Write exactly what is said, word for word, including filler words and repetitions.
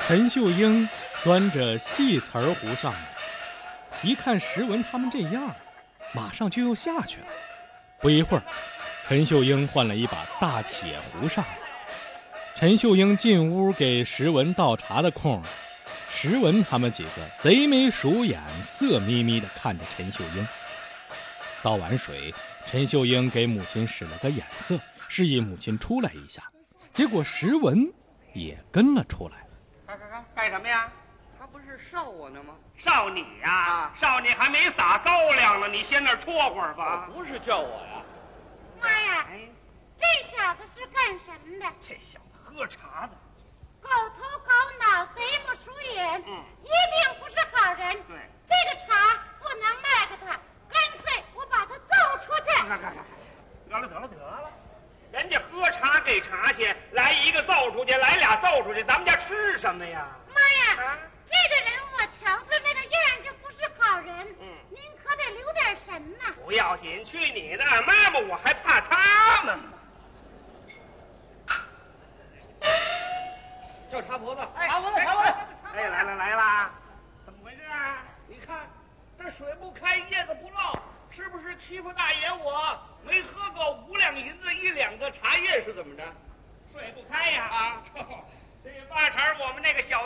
陈秀英端着细瓷儿壶上来，一看石文他们这样，马上就又下去了。不一会儿，陈秀英换了一把大铁壶上来。陈秀英进屋给石文倒茶的空，石文他们几个贼眉鼠眼，色眯眯地看着陈秀英。倒完水，陈秀英给母亲使了个眼色，示意母亲出来一下。结果石文也跟了出来。 干干干干什么呀？ 他不是烧我呢吗？ 烧你呀、啊！烧你还没撒高粱呢，你先那儿戳会儿吧。 不是叫我呀。 妈呀，哎、这小子是干什么的？ 这小子喝茶的， 狗头狗脑，贼不熟眼，嗯，一定不是好人。 对， 这个茶不能卖给他，干脆我把他揍出去。 看看看，得了得了得了，人家喝茶给茶钱，来一个揍出去，来俩揍出去，咱们家吃什么呀？ 妈呀，啊、这个人我瞧着那个样就不是好人。嗯，您可得留点神呐。 不要紧，去你的！妈妈，我还怕他们吗？ 叫茶婆子， 哎，茶婆子，茶婆子，哎，来了来了，怎么回事啊？ 你看，这水不开，叶子不落，是不是欺负大爷我没喝够五两银子一两的茶叶是怎么着？ 水不开呀！ 啊， 这八成我们那个小